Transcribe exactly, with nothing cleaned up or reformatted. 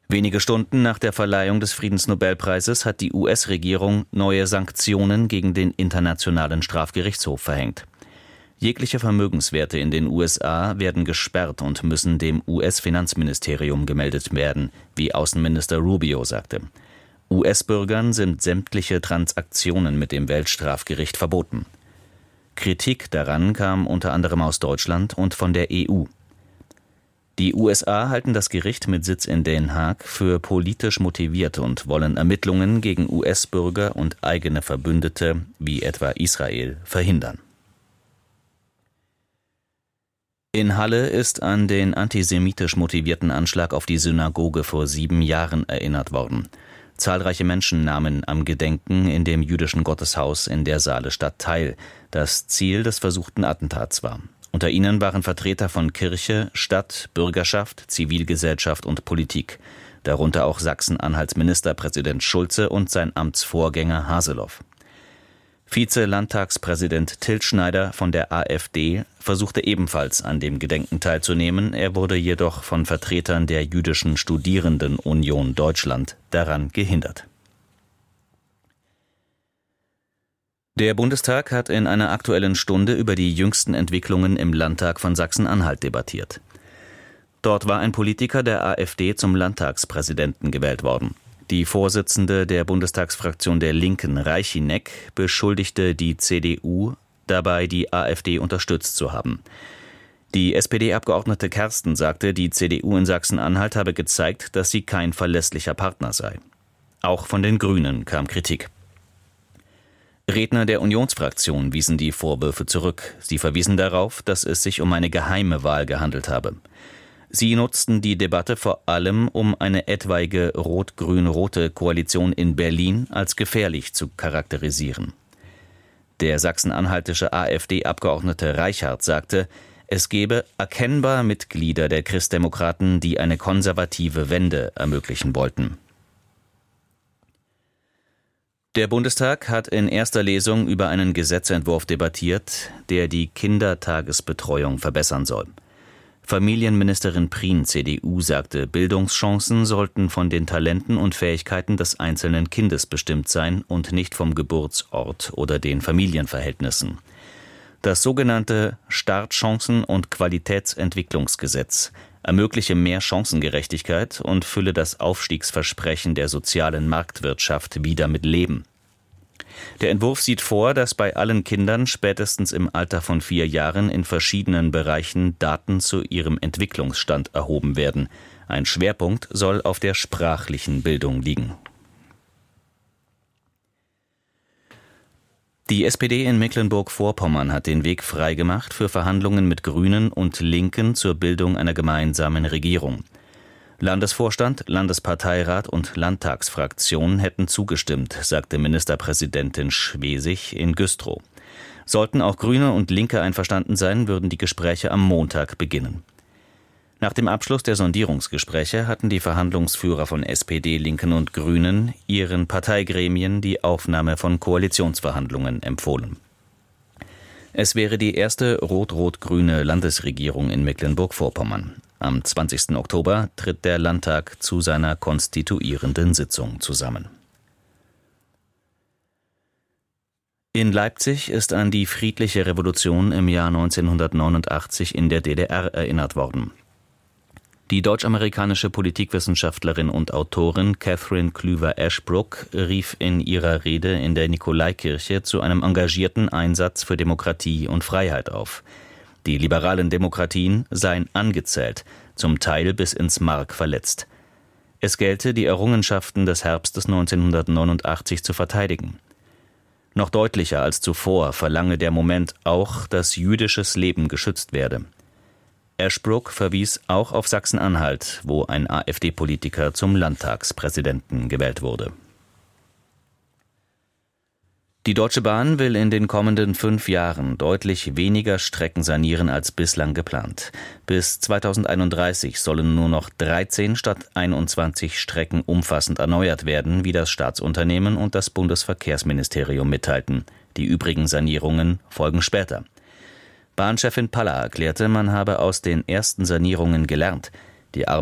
Wenige Stunden nach der Verleihung des Friedensnobelpreises hat die U S-Regierung neue Sanktionen gegen den Internationalen Strafgerichtshof verhängt. Jegliche Vermögenswerte in den U S A werden gesperrt und müssen dem U S-Finanzministerium gemeldet werden, wie Außenminister Rubio sagte. U S-Bürgern sind sämtliche Transaktionen mit dem Weltstrafgericht verboten. Kritik daran kam unter anderem aus Deutschland und von der E U. Die U S A halten das Gericht mit Sitz in Den Haag für politisch motiviert und wollen Ermittlungen gegen U S-Bürger und eigene Verbündete, wie etwa Israel, verhindern. In Halle ist an den antisemitisch motivierten Anschlag auf die Synagoge vor sieben Jahren erinnert worden. Zahlreiche Menschen nahmen am Gedenken in dem jüdischen Gotteshaus in der Saalestadt teil, das Ziel des versuchten Attentats war. Unter ihnen waren Vertreter von Kirche, Stadt, Bürgerschaft, Zivilgesellschaft und Politik, darunter auch Sachsen-Anhalts Ministerpräsident Schulze und sein Amtsvorgänger Haseloff. Vize-Landtagspräsident Til Schneider von der AfD versuchte ebenfalls an dem Gedenken teilzunehmen, er wurde jedoch von Vertretern der Jüdischen Studierendenunion Deutschland daran gehindert. Der Bundestag hat in einer Aktuellen Stunde über die jüngsten Entwicklungen im Landtag von Sachsen-Anhalt debattiert. Dort war ein Politiker der AfD zum Landtagspräsidenten gewählt worden. Die Vorsitzende der Bundestagsfraktion der Linken, Reichineck, beschuldigte die C D U, dabei die AfD unterstützt zu haben. Die S P D-Abgeordnete Kersten sagte, die C D U in Sachsen-Anhalt habe gezeigt, dass sie kein verlässlicher Partner sei. Auch von den Grünen kam Kritik. Redner der Unionsfraktion wiesen die Vorwürfe zurück. Sie verwiesen darauf, dass es sich um eine geheime Wahl gehandelt habe. Sie nutzten die Debatte vor allem, um eine etwaige rot-grün-rote Koalition in Berlin als gefährlich zu charakterisieren. Der sachsen-anhaltische AfD-Abgeordnete Reichart sagte, es gebe erkennbar Mitglieder der Christdemokraten, die eine konservative Wende ermöglichen wollten. Der Bundestag hat in erster Lesung über einen Gesetzentwurf debattiert, der die Kindertagesbetreuung verbessern soll. Familienministerin Prien, C D U, sagte, Bildungschancen sollten von den Talenten und Fähigkeiten des einzelnen Kindes bestimmt sein und nicht vom Geburtsort oder den Familienverhältnissen. Das sogenannte Startchancen- und Qualitätsentwicklungsgesetz ermögliche mehr Chancengerechtigkeit und fülle das Aufstiegsversprechen der sozialen Marktwirtschaft wieder mit Leben. Der Entwurf sieht vor, dass bei allen Kindern spätestens im Alter von vier Jahren in verschiedenen Bereichen Daten zu ihrem Entwicklungsstand erhoben werden. Ein Schwerpunkt soll auf der sprachlichen Bildung liegen. Die S P D in Mecklenburg-Vorpommern hat den Weg freigemacht für Verhandlungen mit Grünen und Linken zur Bildung einer gemeinsamen Regierung. Landesvorstand, Landesparteirat und Landtagsfraktion hätten zugestimmt, sagte Ministerpräsidentin Schwesig in Güstrow. Sollten auch Grüne und Linke einverstanden sein, würden die Gespräche am Montag beginnen. Nach dem Abschluss der Sondierungsgespräche hatten die Verhandlungsführer von S P D, Linken und Grünen ihren Parteigremien die Aufnahme von Koalitionsverhandlungen empfohlen. Es wäre die erste rot-rot-grüne Landesregierung in Mecklenburg-Vorpommern. Am zwanzigsten Oktober tritt der Landtag zu seiner konstituierenden Sitzung zusammen. In Leipzig ist an die friedliche Revolution im Jahr neunzehnhundertneunundachtzig in der D D R erinnert worden. Die deutsch-amerikanische Politikwissenschaftlerin und Autorin Catherine Klüver-Ashbrook rief in ihrer Rede in der Nikolaikirche zu einem engagierten Einsatz für Demokratie und Freiheit auf. Die liberalen Demokratien seien angezählt, zum Teil bis ins Mark verletzt. Es gelte, die Errungenschaften des Herbstes neunzehnhundertneunundachtzig zu verteidigen. Noch deutlicher als zuvor verlange der Moment auch, dass jüdisches Leben geschützt werde. Ashbrook verwies auch auf Sachsen-Anhalt, wo ein AfD-Politiker zum Landtagspräsidenten gewählt wurde. Die Deutsche Bahn will in den kommenden fünf Jahren deutlich weniger Strecken sanieren als bislang geplant. Bis zweitausendeinunddreißig sollen nur noch dreizehn statt einundzwanzig Strecken umfassend erneuert werden, wie das Staatsunternehmen und das Bundesverkehrsministerium mitteilten. Die übrigen Sanierungen folgen später. Bahnchefin Paller erklärte, man habe aus den ersten Sanierungen gelernt. Die